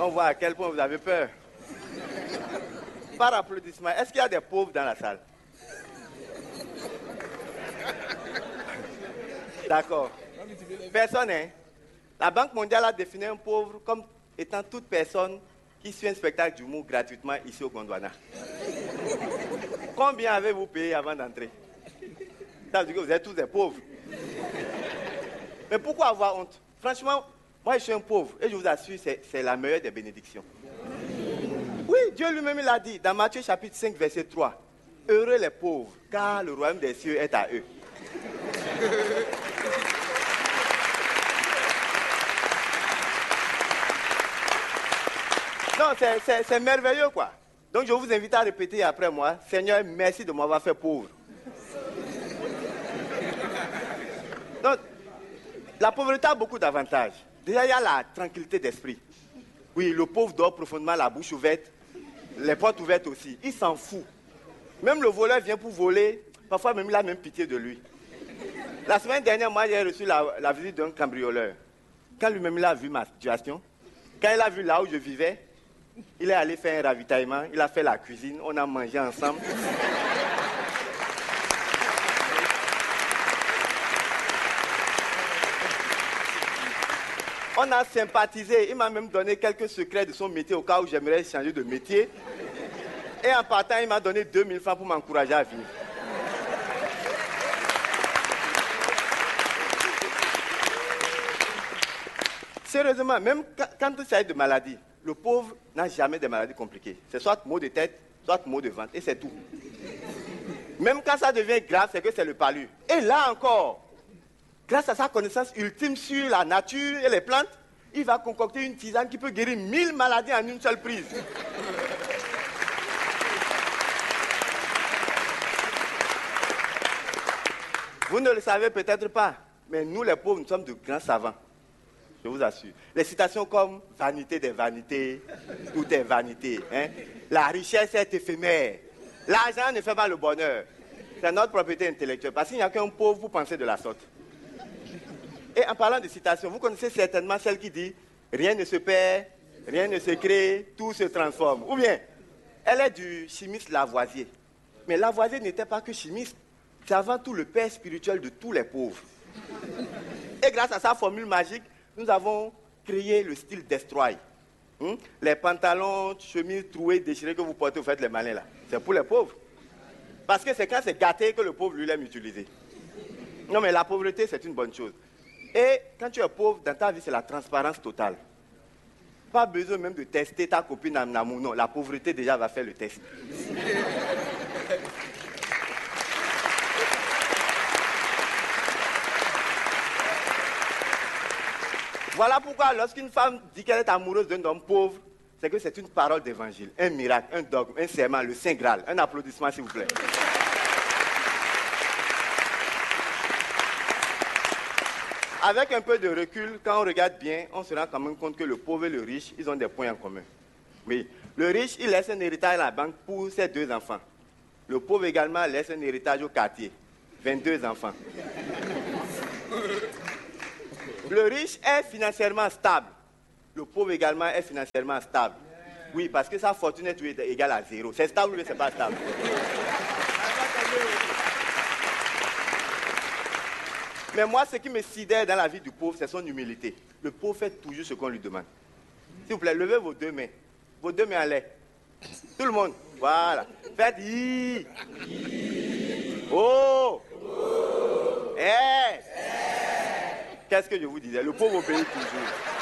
On voit à quel point vous avez peur. Par applaudissement, est-ce qu'il y a des pauvres dans la salle? D'accord. Personne, hein? La Banque mondiale a défini un pauvre comme étant toute personne qui suit un spectacle d'humour gratuitement ici au Gondwana. Combien avez-vous payé avant d'entrer? Ça veut dire que vous êtes tous des pauvres. Mais pourquoi avoir honte? Franchement, moi je suis un pauvre et je vous assure, c'est la meilleure des bénédictions. Oui, Dieu lui-même l'a dit dans Matthieu chapitre 5, verset 3. Heureux les pauvres, car le royaume des cieux est à eux. Non, c'est merveilleux, quoi. Donc, je vous invite à répéter après moi. Seigneur, merci de m'avoir fait pauvre. Donc, la pauvreté a beaucoup d'avantages. Déjà, il y a la tranquillité d'esprit. Oui, le pauvre dort profondément, la bouche ouverte, les portes ouvertes aussi. Il s'en fout. Même le voleur vient pour voler. Parfois, même il a même pitié de lui. La semaine dernière, moi, j'ai reçu la visite d'un cambrioleur. Quand lui-même il a vu ma situation, quand il a vu là où je vivais, il est allé faire un ravitaillement, il a fait la cuisine, on a mangé ensemble. On a sympathisé, il m'a même donné quelques secrets de son métier au cas où j'aimerais changer de métier. Et en partant, il m'a donné 2000 francs pour m'encourager à vivre. Sérieusement, même quand il s'agit de maladies, le pauvre n'a jamais de maladies compliquées. C'est soit maux de tête, soit maux de ventre, et c'est tout. Même quand ça devient grave, c'est que c'est le palu. Et là encore, grâce à sa connaissance ultime sur la nature et les plantes, il va concocter une tisane qui peut guérir 1000 maladies en une seule prise. Vous ne le savez peut-être pas, mais nous les pauvres, nous sommes de grands savants. Je vous assure. Les citations comme « vanité des vanités »,« tout est vanité hein? »,« la richesse est éphémère »,« l'argent ne fait pas le bonheur », c'est notre propriété intellectuelle. Parce qu'il n'y a qu'un pauvre pour penser de la sorte. Et en parlant de citations, vous connaissez certainement celle qui dit « rien ne se perd, rien ne se crée, tout se transforme ». Ou bien, elle est du chimiste Lavoisier. Mais Lavoisier n'était pas que chimiste. C'est avant tout le père spirituel de tous les pauvres. Et grâce à sa formule magique, nous avons créé le style Destroy. Les pantalons, chemises trouées, déchirées que vous portez, vous faites les malins là. C'est pour les pauvres. Parce que c'est quand c'est gâté que le pauvre lui l'aime utiliser. Non mais la pauvreté c'est une bonne chose. Et quand tu es pauvre, dans ta vie c'est la transparence totale. Pas besoin même de tester ta copine en amour. Non, la pauvreté déjà va faire le test. Voilà pourquoi lorsqu'une femme dit qu'elle est amoureuse d'un homme pauvre, c'est que c'est une parole d'évangile, un miracle, un dogme, un serment, le Saint Graal. Un applaudissement s'il vous plaît. Avec un peu de recul, quand on regarde bien, on se rend quand même compte que le pauvre et le riche, ils ont des points en commun. Oui, le riche, il laisse un héritage à la banque pour ses 2 enfants. Le pauvre également laisse un héritage au quartier, 22 enfants. Le riche est financièrement stable. Le pauvre également est financièrement stable. Oui, parce que sa fortune est égale à 0. C'est stable ou c'est pas stable? Mais moi, ce qui me sidère dans la vie du pauvre, c'est son humilité. Le pauvre fait toujours ce qu'on lui demande. S'il vous plaît, levez vos 2 mains. Vos 2 mains en l'air. Tout le monde. Voilà. Faites I. Oh. Eh. Qu'est-ce que je vous disais? Le pauvre obéit toujours.